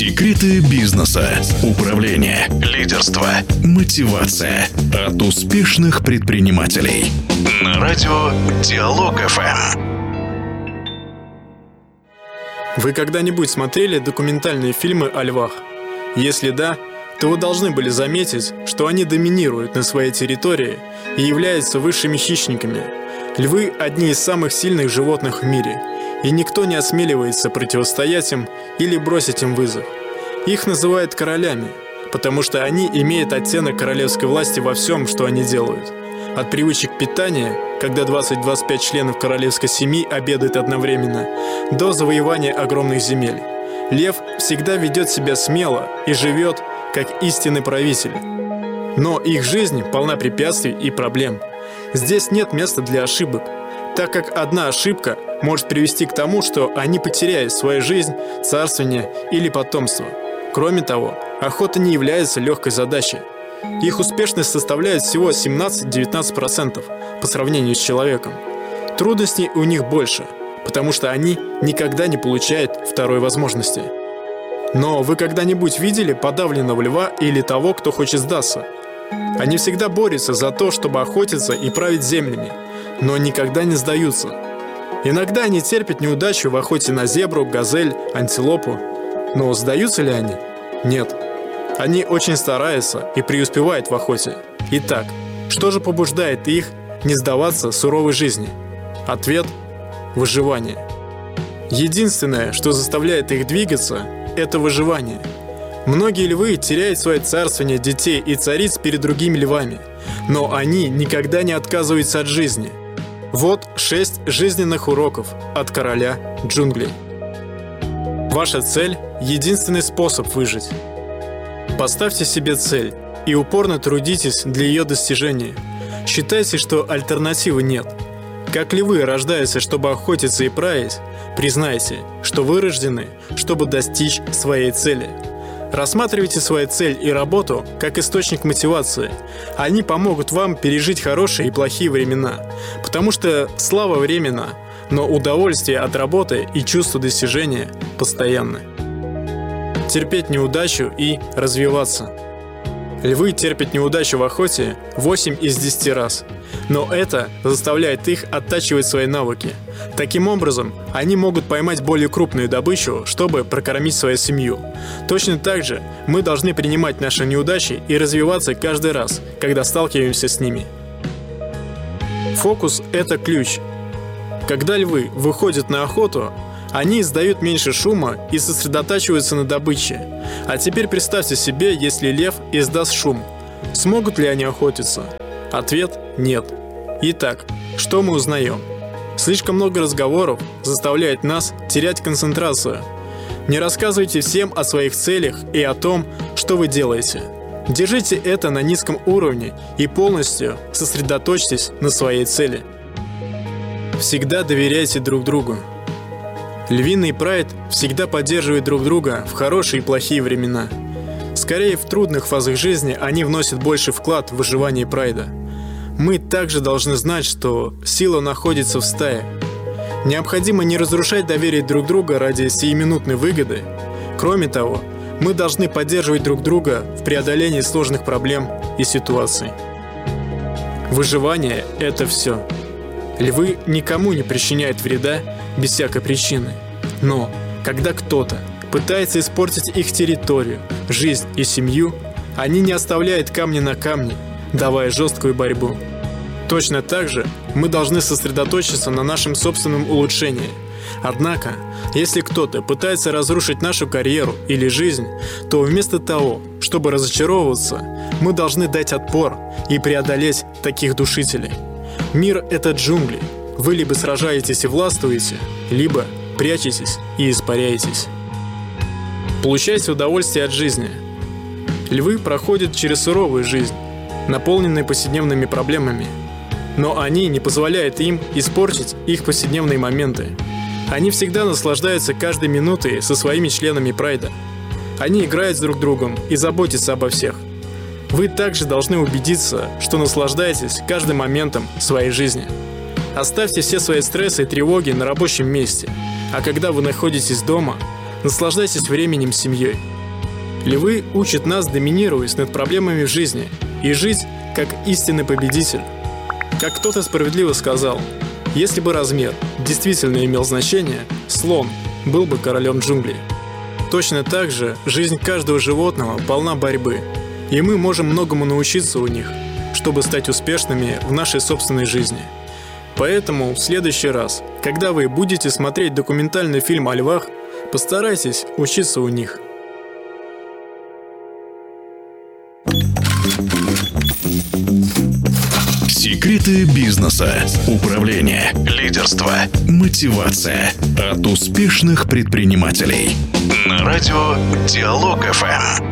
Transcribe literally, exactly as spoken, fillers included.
Секреты бизнеса, управления, лидерства, мотивация от успешных предпринимателей. На радио Диалог эф эм. Вы когда-нибудь смотрели документальные фильмы о львах? Если да, то вы должны были заметить, что они доминируют на своей территории и являются высшими хищниками. Львы – одни из самых сильных животных в мире, и никто не осмеливается противостоять им или бросить им вызов. Их называют королями, потому что они имеют оттенок королевской власти во всем, что они делают. От привычек питания, когда двадцать-двадцать пять членов королевской семьи обедают одновременно, до завоевания огромных земель. Лев всегда ведет себя смело и живет как истинный правитель. Но их жизнь полна препятствий и проблем. Здесь нет места для ошибок, так как одна ошибка может привести к тому, что они потеряют свою жизнь, царствование или потомство. Кроме того, охота не является легкой задачей. Их успешность составляет всего семнадцать-девятнадцать процентов по сравнению с человеком. Трудностей у них больше, потому что они никогда не получают второй возможности. Но вы когда-нибудь видели подавленного льва или того, кто хочет сдаться? Они всегда борются за то, чтобы охотиться и править землями, но никогда не сдаются. Иногда они терпят неудачу в охоте на зебру, газель, антилопу. Но сдаются ли они? Нет. Они очень стараются и преуспевают в охоте. Итак, что же побуждает их не сдаваться суровой жизни? Ответ – выживание. Единственное, что заставляет их двигаться – это выживание. Многие львы теряют свое царствование, детей и цариц перед другими львами, но они никогда не отказываются от жизни. Вот шесть жизненных уроков от короля джунглей. Ваша цель – единственный способ выжить. Поставьте себе цель и упорно трудитесь для ее достижения. Считайте, что альтернативы нет. Как львы рождаются, чтобы охотиться и править, признайте, что вы рождены, чтобы достичь своей цели. Рассматривайте свою цель и работу как источник мотивации. Они помогут вам пережить хорошие и плохие времена, потому что слава временна, но удовольствие от работы и чувство достижения постоянны. Терпеть неудачу и развиваться. Львы терпят неудачу в охоте восемь из десяти раз, но это заставляет их оттачивать свои навыки. Таким образом, они могут поймать более крупную добычу, чтобы прокормить свою семью. Точно так же мы должны принимать наши неудачи и развиваться каждый раз, когда сталкиваемся с ними. Фокус – это ключ. Когда львы выходят на охоту, они издают меньше шума и сосредотачиваются на добыче. А теперь представьте себе, если лев издаст шум. Смогут ли они охотиться? Ответ – нет. Итак, что мы узнаем? Слишком много разговоров заставляет нас терять концентрацию. Не рассказывайте всем о своих целях и о том, что вы делаете. Держите это на низком уровне и полностью сосредоточьтесь на своей цели. Всегда доверяйте друг другу. Львиный прайд всегда поддерживает друг друга в хорошие и плохие времена. Скорее, в трудных фазах жизни они вносят больше вклад в выживание прайда. Мы также должны знать, что сила находится в стае. Необходимо не разрушать доверие друг друга ради сиюминутной выгоды. Кроме того, мы должны поддерживать друг друга в преодолении сложных проблем и ситуаций. Выживание – это все. Львы никому не причиняют вреда без всякой причины. Но когда кто-то пытается испортить их территорию, жизнь и семью, они не оставляют камня на камне, давая жесткую борьбу. Точно так же мы должны сосредоточиться на нашем собственном улучшении. Однако, если кто-то пытается разрушить нашу карьеру или жизнь, то вместо того, чтобы разочаровываться, мы должны дать отпор и преодолеть таких душителей. Мир – это джунгли. Вы либо сражаетесь и властвуете, либо прячетесь и испаряетесь. Получайте удовольствие от жизни. Львы проходят через суровую жизнь, наполненную повседневными проблемами, но они не позволяют им испортить их повседневные моменты. Они всегда наслаждаются каждой минутой со своими членами прайда. Они играют с друг другом и заботятся обо всех. Вы также должны убедиться, что наслаждаетесь каждым моментом своей жизни. Оставьте все свои стрессы и тревоги на рабочем месте, а когда вы находитесь дома, Наслаждайтесь временем с семьей. Львы учат нас доминировать над проблемами в жизни и жить как истинный победитель. Как кто-то справедливо сказал, если бы размер действительно имел значение, слон был бы королем джунглей. Точно так же жизнь каждого животного полна борьбы, и мы можем многому научиться у них, чтобы стать успешными в нашей собственной жизни. Поэтому в следующий раз, когда вы будете смотреть документальный фильм о львах, постарайтесь учиться у них. Секреты бизнеса, управления, лидерства, мотивация от успешных предпринимателей. На радио Диалог эф эм.